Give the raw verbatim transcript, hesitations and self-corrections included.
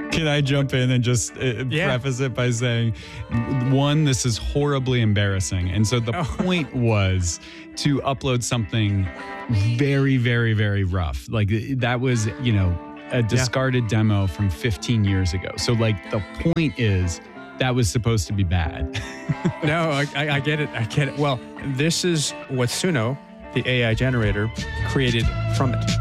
Can I jump in and just uh, Yeah. preface it by saying, one, this is horribly embarrassing. And so the Oh. point was to upload something very, very, very rough. Like that was, you know, a discarded demo from fifteen years ago. So like the point is that was supposed to be bad. No, I, I I get it. I get it. Well, this is what Suno, the A I generator, created from it.